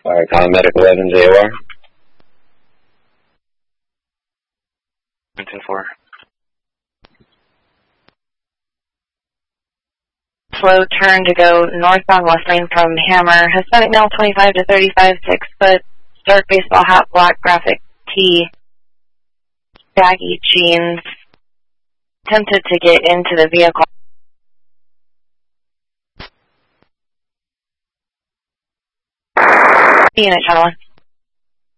Alright, calling Medical 11 JOR. 10-4. Slow turn to go northbound west lane from Hammer. Hispanic male 25 to 35, 6 foot, dark baseball hat, black graphic tee, baggy jeans. Attempted to get into the vehicle. Unit channel 1.